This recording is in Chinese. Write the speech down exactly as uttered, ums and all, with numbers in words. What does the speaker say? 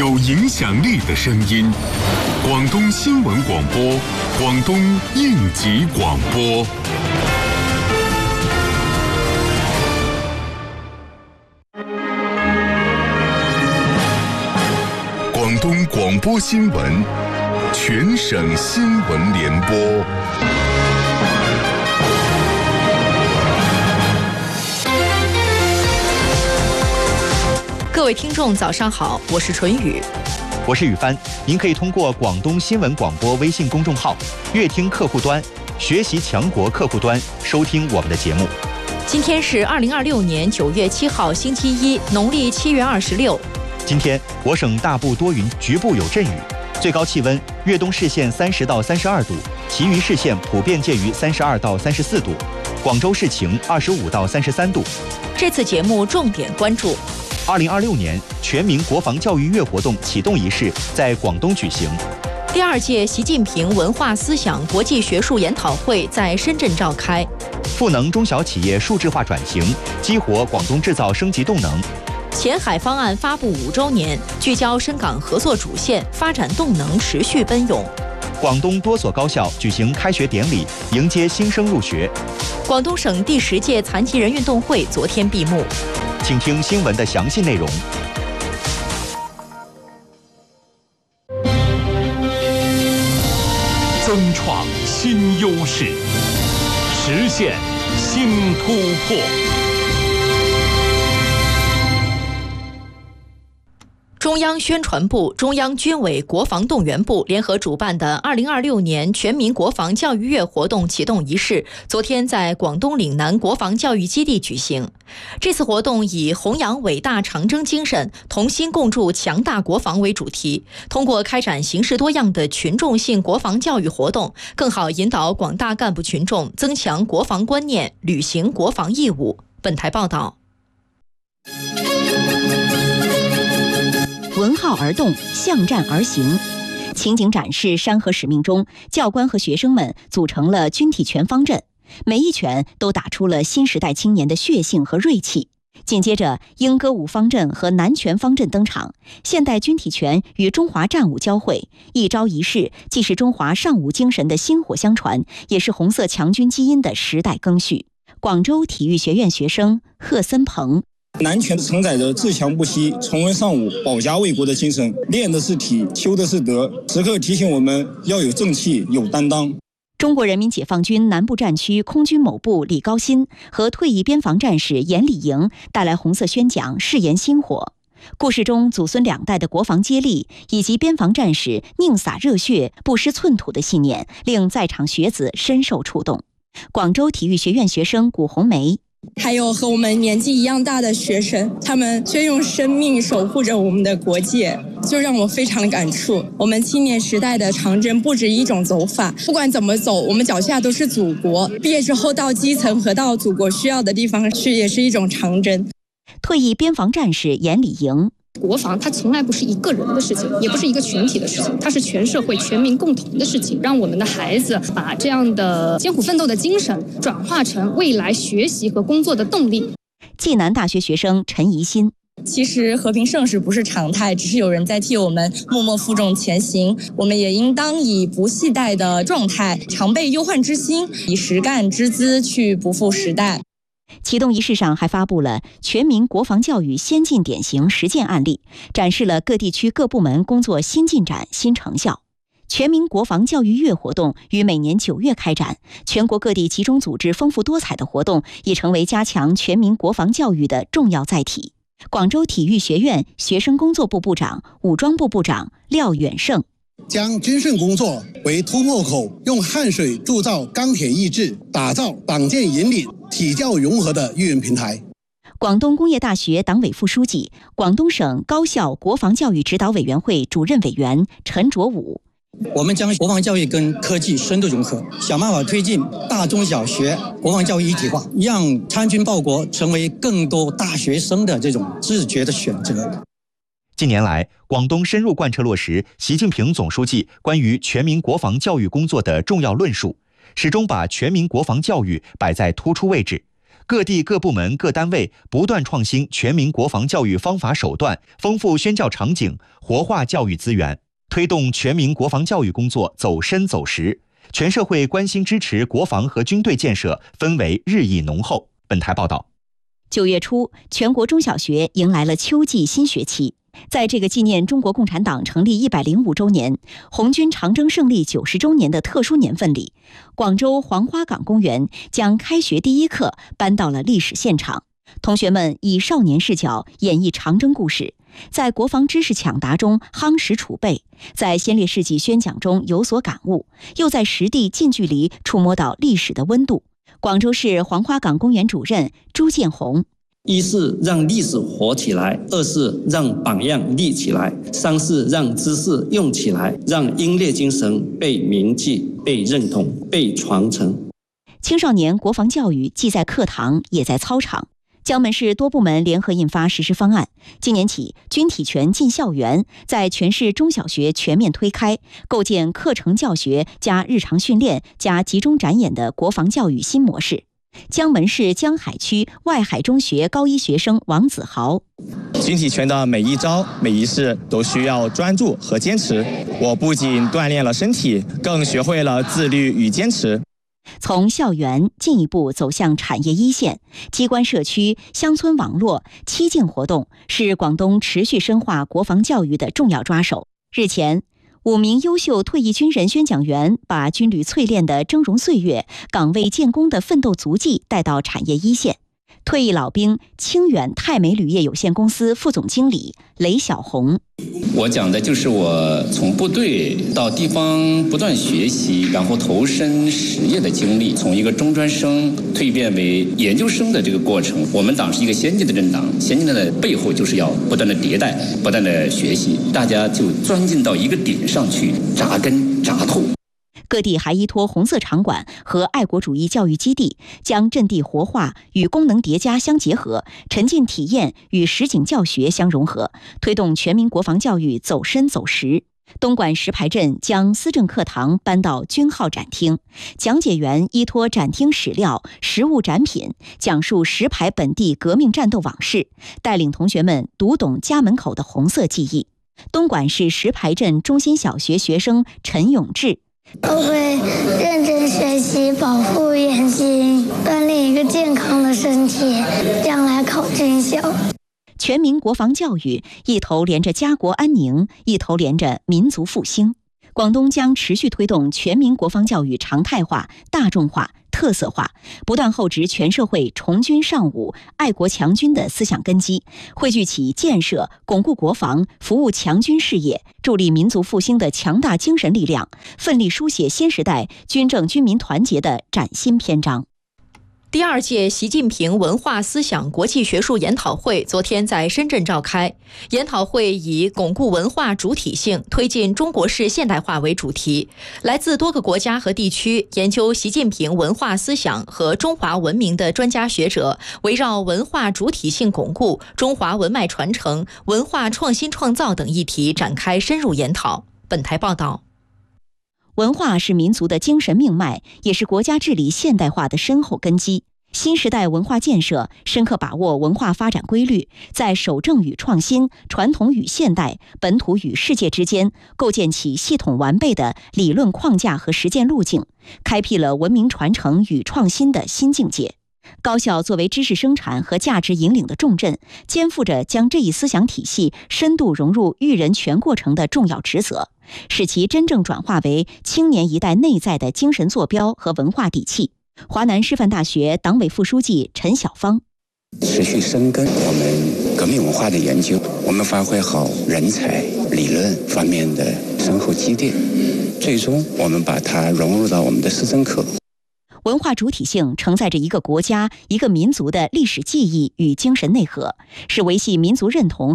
有影响力的声音。广东新闻广播，广东应急广播。广东广播新闻，全省新闻联播。 各位听众早上好，我是纯宇， 我是宇帆。您可以通过广东新闻广播微信公众号、乐听客户端、学习强国客户端收听我们的节目。 今天是二零二六年九月七号星期一，农历七月二十六。 今天我省大部多云，局部有阵雨，最高气温粤东市县三十到三十二度，其余市县普遍介于三十二到三十四度，广州市晴二十五到三十三度。 这次节目重点关注。 二零二六年全民国防教育月活动启动仪式在广东举行。 第二届习近平文化思想国际学术研讨会在深圳召开。 赋能中小企业数字化转型，激活广东制造升级动能。 前海方案发布五周年，聚焦深港合作主线，发展动能持续奔涌。 广东多所高校举行开学典礼，迎接新生入学。 广东省第十届残疾人运动会昨天闭幕。 请听新闻的详细内容。 增创新优势，实现新突破。 中央宣传部、中央军委国防动员部联合主办的二零二六年全民国防教育月活动启动仪式，昨天在广东岭南国防教育基地举行。这次活动以弘扬伟大长征精神，同心共筑强大国防为主题，通过开展形式多样的群众性国防教育活动，更好引导广大干部群众增强国防观念，履行国防义务。本台报道。 闻号而动，向战而行。情景展示山河使命中，教官和学生们组成了军体拳方阵，每一拳都打出了新时代青年的血性和锐气。紧接着，英歌舞方阵和南拳方阵登场，现代军体拳与中华战舞交汇，一招一式既是中华尚武精神的薪火相传，也是红色强军基因的时代更续。广州体育学院学生贺森鹏。 南拳承载着自强不息、崇文尚武、保家卫国的精神，练的是体，修的是德，时刻提醒我们要有正气、有担当。 中国人民解放军南部战区空军某部李高新和退役边防战士严礼营带来红色宣讲，誓言薪火。故事中祖孙两代的国防接力，以及边防战士宁洒热血、不失寸土的信念，令在场学子深受触动。广州体育学院学生古红梅。 还有和我们年纪一样大的学生，他们却用生命守护着我们的国界，就让我非常的感触。我们青年时代的长征不止一种走法，不管怎么走，我们脚下都是祖国。毕业之后到基层和到祖国需要的地方去，也是一种长征。 退役边防战士严礼营。 国防它从来不是一个人的事情，也不是一个群体的事情，它是全社会全民共同的事情。让我们的孩子把这样的艰苦奋斗的精神转化成未来学习和工作的动力。 暨南大学学生陈怡欣。 其实和平盛世不是常态，只是有人在替我们默默负重前行。我们也应当以不懈怠的状态，常备忧患之心，以实干之姿去不负时代。 启动仪式上还发布了全民国防教育先进典型实践案例，展示了各地区各部门工作新进展、新成效。全民国防教育月活动于每年九月开展，全国各地集中组织丰富多彩的活动，已成为加强全民国防教育的重要载体。广州体育学院学生工作部部长、武装部部长廖远胜。 将军训工作为突破口，用汗水铸造钢铁意志，打造党建引领、体教融合的育人平台。 广东工业大学党委副书记、广东省高校国防教育指导委员会主任委员陈卓武。 我们将国防教育跟科技深度融合，想办法推进大中小学国防教育一体化，让参军报国成为更多大学生的这种自觉的选择。 近年来，广东深入贯彻落实习近平总书记关于全民国防教育工作的重要论述，始终把全民国防教育摆在突出位置， 各地各部门各单位不断创新全民国防教育方法手段，丰富宣教场景，活化教育资源，推动全民国防教育工作走深走实，全社会关心支持国防和军队建设氛围日益浓厚。本台报道。 九月初，全国中小学迎来了秋季新学期。在这个纪念中国共产党成立一百零五周年、红军长征胜利九十周年的特殊年份里，广州黄花岗公园将开学第一课搬到了历史现场。同学们以少年视角演绎长征故事，在国防知识抢答中夯实储备，在先烈事迹宣讲中有所感悟，又在实地近距离触摸到历史的温度。广州市黄花岗公园主任朱建红： 一是让历史活起来，二是让榜样立起来，三是让知识用起来，让英烈精神被铭记、被认同、被传承。 青少年国防教育既在课堂也在操场。江门市多部门联合印发实施方案，今年起军体拳进校园，在全市中小学全面推开，构建课程教学加日常训练加集中展演的国防教育新模式。江门市江海区外海中学高一学生王子豪： 军体拳的每一招每一式都需要专注和坚持，我不仅锻炼了身体，更学会了自律与坚持。 从校园进一步走向产业一线，机关社区、乡村网络、七境活动是广东持续深化国防教育的重要抓手。日前，五名优秀退役军人宣讲员把军旅淬炼的峥嵘岁月、岗位建功的奋斗足迹带到产业一线。退役老兵清远泰美铝业有限公司副总经理雷小红： 我讲的就是我从部队到地方不断学习，然后投身实业的经历，从一个中专生蜕变为研究生的这个过程。我们党是一个先进的政党，先进的背后就是要不断的迭代，不断的学习，大家就钻进到一个点上去，扎根扎透。 各地还依托红色场馆和爱国主义教育基地，将阵地活化与功能叠加相结合，沉浸体验与实景教学相融合，推动全民国防教育走深走实。东莞石牌镇将思政课堂搬到军号展厅，讲解员依托展厅史料、实物展品，讲述石牌本地革命战斗往事，带领同学们读懂家门口的红色记忆。东莞市石牌镇中心小学学生陈永志： 我会认真学习，保护眼睛，锻炼一个健康的身体，将来考军校。 全民国防教育一头连着家国安宁，一头连着民族复兴。广东将持续推动全民国防教育常态化、大众化、特色化，不断厚植全社会崇军尚武、爱国强军的思想根基，汇聚起建设、巩固国防、服务强军事业、助力民族复兴的强大精神力量，奋力书写新时代军政军民团结的崭新篇章。 第二届习近平文化思想国际学术研讨会昨天在深圳召开。研讨会以巩固文化主体性，推进中国式现代化为主题。来自多个国家和地区研究习近平文化思想和中华文明的专家学者，围绕文化主体性巩固、中华文脉传承、文化创新创造等议题展开深入研讨。本台报道。 文化是民族的精神命脉，也是国家治理现代化的深厚根基。新时代文化建设深刻把握文化发展规律，在守正与创新、传统与现代、本土与世界之间构建起系统完备的理论框架和实践路径，开辟了文明传承与创新的新境界。高校作为知识生产和价值引领的重镇，肩负着将这一思想体系深度融入育人全过程的重要职责，使其真正转化为青年一代内在的精神坐标和文化底气。华南师范大学党委副书记陈晓芳： 持续深耕我们革命文化的研究，我们发挥好人才、理论方面的深厚积淀，最终我们把它融入到我们的师生课。 文化主体性承载着一个国家、一个民族的历史记忆与精神内核，是维系民族认同